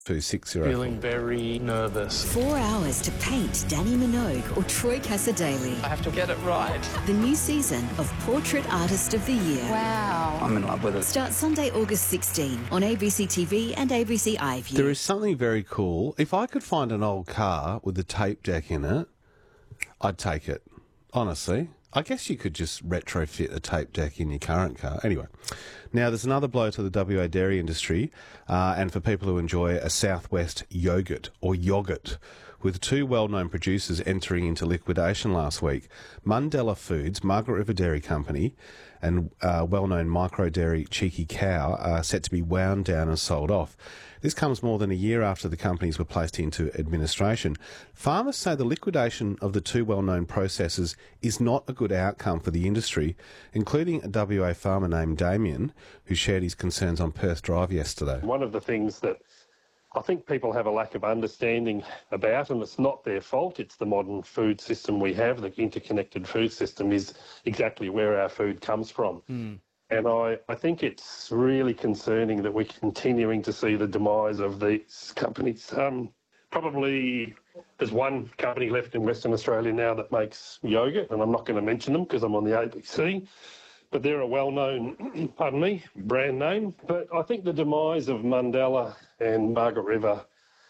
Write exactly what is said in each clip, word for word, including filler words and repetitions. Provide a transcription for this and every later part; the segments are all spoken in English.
two six zero. Feeling very nervous. Four hours to paint Danny Minogue or Troy Cassar-Daley. I have to get it right. The new season of Portrait Artist of the Year. Wow. I'm in love with it. Starts Sunday, August sixteenth on A B C T V and A B C iView. There is something very cool. If I could find an old car with a tape deck in it, I'd take it. Honestly. I guess you could just retrofit a tape deck in your current car. Anyway, now there's another blow to the W A dairy industry uh, and for people who enjoy a Southwest yogurt or yoghurt, with two well-known producers entering into liquidation last week. Mundella Foods, Margaret River Dairy Company, and uh, well-known micro dairy Cheeky Cow are set to be wound down and sold off. This comes more than a year after the companies were placed into administration. Farmers say the liquidation of the two well-known processors is not a good outcome for the industry, including a W A farmer named Damien, who shared his concerns on Perth Drive yesterday. One of the things that I think people have a lack of understanding about, and it's not their fault, it's the modern food system we have, the interconnected food system is exactly where our food comes from. Mm. And I, I think it's really concerning that we're continuing to see the demise of these companies. Um, probably there's one company left in Western Australia now that makes yoghurt, and I'm not going to mention them because I'm on the A B C. But they're a well-known, pardon me, brand name. But I think the demise of Mundella and Margaret River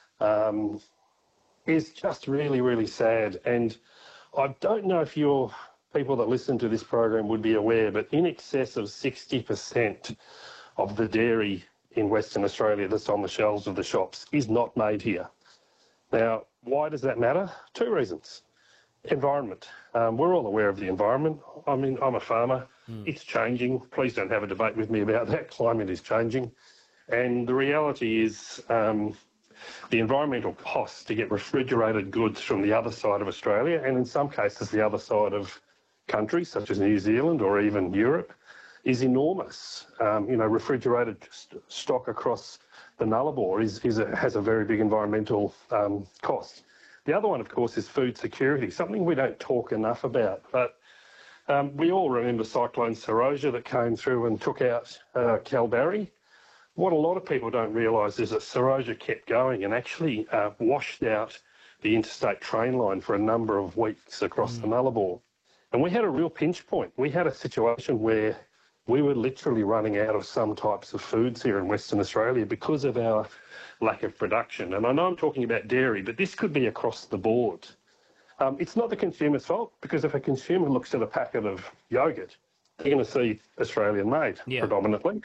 um, is just really, really sad. And I don't know if your people that listen to this program would be aware, but in excess of sixty percent of the dairy in Western Australia that's on the shelves of the shops is not made here. Now, why does that matter? Two reasons. Environment. Um, we're all aware of the environment. I mean, I'm a farmer. Mm. It's changing. Please don't have a debate with me about that. Climate is changing. And the reality is um, the environmental costs to get refrigerated goods from the other side of Australia, and in some cases the other side of countries such as New Zealand or even Europe, is enormous. Um, you know, refrigerated st- stock across the Nullarbor is, is a, has a very big environmental um, cost. The other one, of course, is food security, something we don't talk enough about. But um, we all remember Cyclone Seroja that came through and took out uh, Kalbarri. What a lot of people don't realise is that Seroja kept going and actually uh, washed out the interstate train line for a number of weeks across mm. the Nullarbor. And we had a real pinch point. We had a situation where we were literally running out of some types of foods here in Western Australia because of our lack of production. And I know I'm talking about dairy, but this could be across the board. Um, it's not the consumer's fault, because if a consumer looks at a packet of yoghurt, they're going to see Australian-made yeah. predominantly.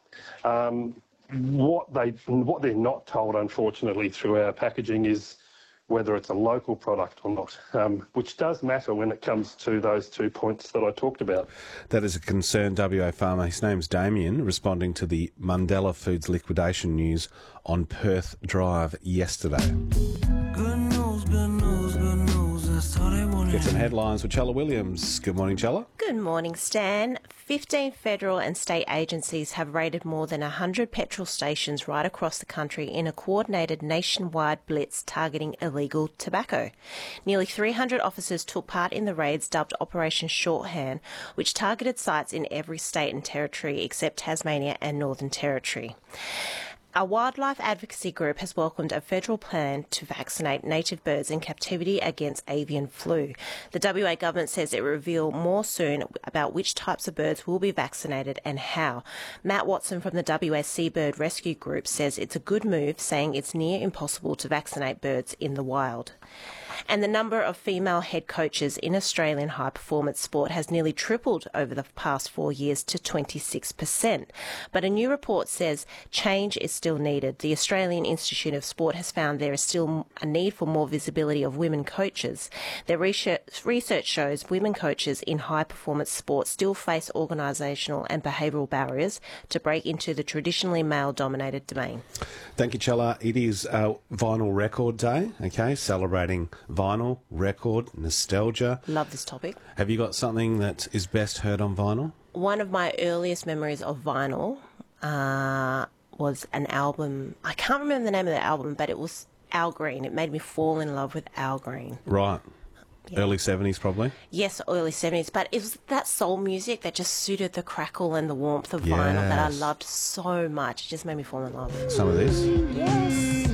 Um, what, they, what they're not told, unfortunately, through our packaging is whether it's a local product or not, um, which does matter when it comes to those two points that I talked about. That is a concerned W A farmer. His name's Damien, responding to the Mundella Foods liquidation news on Perth Drive yesterday. Good news, good news, good news. That's all they want. Get some headlines with Chella Williams. Good morning, Chella. Good morning, Stan. fifteen federal and state agencies have raided more than one hundred petrol stations right across the country in a coordinated nationwide blitz targeting illegal tobacco. Nearly three hundred officers took part in the raids dubbed Operation Shorthand, which targeted sites in every state and territory except Tasmania and Northern Territory. A wildlife advocacy group has welcomed a federal plan to vaccinate native birds in captivity against avian flu. The W A government says it will reveal more soon about which types of birds will be vaccinated and how. Matt Watson from the W A Seabird Rescue Group says it's a good move, saying it's near impossible to vaccinate birds in the wild. And the number of female head coaches in Australian high-performance sport has nearly tripled over the past four years to twenty-six percent. But a new report says change is still needed. The Australian Institute of Sport has found there is still a need for more visibility of women coaches. Their research, research shows women coaches in high-performance sport still face organisational and behavioural barriers to break into the traditionally male-dominated domain. Thank you, Chella. It is uh, Vinyl Record Day, okay, celebrating vinyl, record, nostalgia. Love this topic. Have you got something that is best heard on vinyl? One of my earliest memories of vinyl uh, was an album. I can't remember the name of the album, but it was Al Green. It made me fall in love with Al Green. Right. Yeah. Early seventies, probably? Yes, early seventies. But it was that soul music that just suited the crackle and the warmth of Yes. vinyl that I loved so much. It just made me fall in love. Some of this? Yes.